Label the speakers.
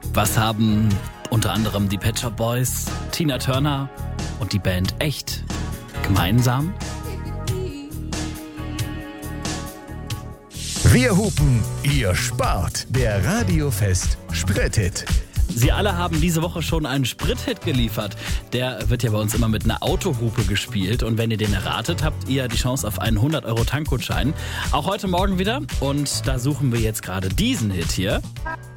Speaker 1: Was haben unter anderem die Pet Shop Boys, Tina Turner und die Band Echt gemeinsam?
Speaker 2: Wir hupen, ihr spart. Der Radiofest Sprit-Hit.
Speaker 1: Sie alle haben diese Woche schon einen Sprit-Hit geliefert. Der wird ja bei uns immer mit einer Autohupe gespielt. Und wenn ihr den erratet, habt ihr die Chance auf einen 100 € Tankgutschein. Auch heute Morgen wieder. Und da suchen wir jetzt gerade diesen Hit hier.